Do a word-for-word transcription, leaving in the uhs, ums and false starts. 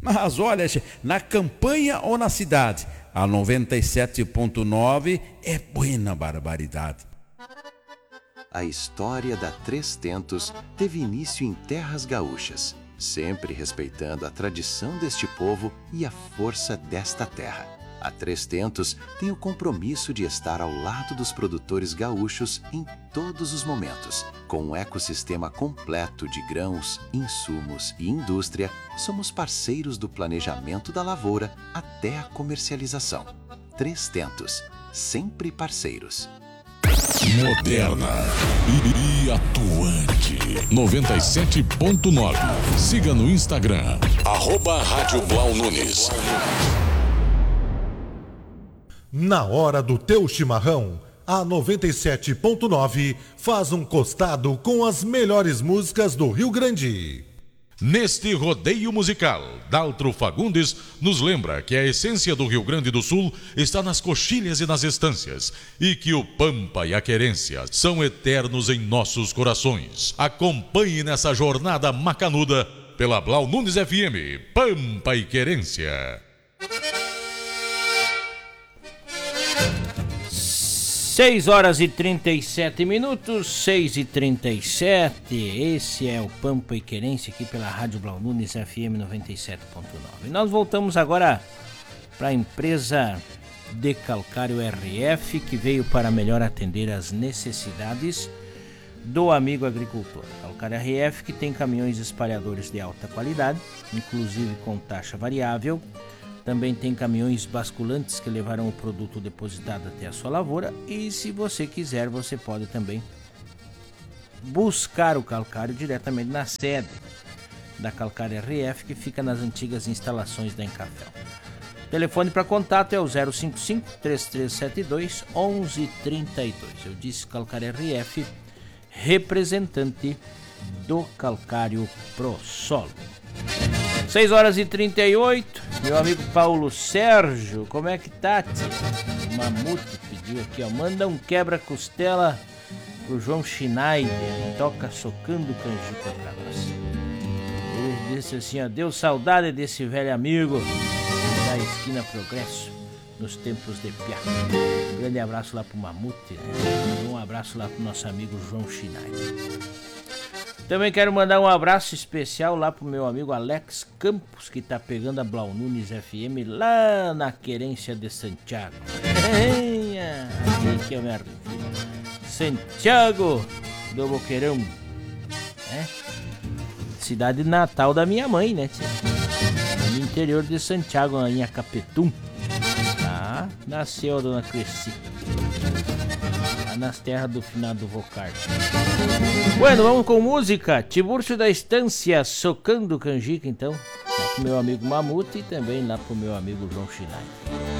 Mas olha, na campanha ou na cidade, a noventa e sete ponto nove é buena barbaridade. A história da Três Tentos teve início em terras gaúchas, sempre respeitando a tradição deste povo e a força desta terra. A Três Tentos tem o compromisso de estar ao lado dos produtores gaúchos em todos os momentos. Com um ecossistema completo de grãos, insumos e indústria, somos parceiros do planejamento da lavoura até a comercialização. Três Tentos, sempre parceiros. Moderna e atuante. noventa e sete ponto nove. Siga no Instagram, arroba Rádio Blau Nunes. Na hora do teu chimarrão, a noventa e sete ponto nove faz um costado com as melhores músicas do Rio Grande. Neste rodeio musical, Daltro Fagundes nos lembra que a essência do Rio Grande do Sul está nas coxilhas e nas estâncias, e que o Pampa e a Querência são eternos em nossos corações. Acompanhe nessa jornada macanuda pela Blau Nunes F M, Pampa e Querência. seis horas e trinta e sete minutos, seis e trinta e sete. Esse é o Pampa e Querência aqui pela Rádio Blau Nunes F M noventa e sete ponto nove. Nós voltamos agora para a empresa de Calcário R F, que veio para melhor atender as necessidades do amigo agricultor. Calcário R F, que tem caminhões espalhadores de alta qualidade, inclusive com taxa variável. Também tem caminhões basculantes que levarão o produto depositado até a sua lavoura. E se você quiser, você pode também buscar o calcário diretamente na sede da Calcário R F, que fica nas antigas instalações da Encafel. O telefone para contato é o zero cinco cinco, três três sete dois, um um três dois. Eu disse Calcário R F, representante do Calcário Pro Solo. seis horas e trinta e oito, meu amigo Paulo Sérgio, como é que tá, tio? O Mamute pediu aqui, ó, manda um quebra-costela pro João Schneider, toca socando canjica pra nós. Ele disse assim, ó, deu saudade desse velho amigo da esquina Progresso, nos tempos de piá. Um grande abraço lá pro Mamute, né? Um abraço lá pro nosso amigo João Schneider. Também quero mandar um abraço especial lá pro meu amigo Alex Campos, que tá pegando a Blau Nunes F M lá na Querência de Santiago. Aqui que eu me arrepio. Santiago do Boqueirão, né? Cidade natal da minha mãe, né, tia? No interior de Santiago, em Acapetum. Lá nasceu a dona Cresci. Nas terras do finado Vocar. Bueno, vamos com música. Tiburcio da Estância, socando canjica, então. Lá pro meu amigo Mamute e também lá pro meu amigo João Schneider.